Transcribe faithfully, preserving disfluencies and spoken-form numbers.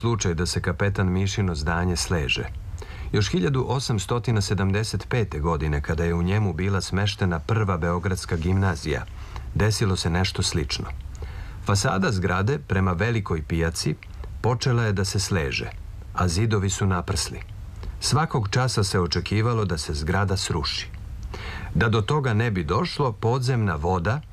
slučaj da se kapetan Mišino zdanje sleže. Još hiljadu osamsto sedamdeset pete. godine, kada je u njemu bila smeštena prva beogradska gimnazija, desilo se nešto slično. Fasada zgrade prema velikoj pijaci počela je da se sleže, a zidovi su naprsli. Svakog časa se očekivalo da se zgrada sruši. Da do toga ne bi došlo, podzemna voda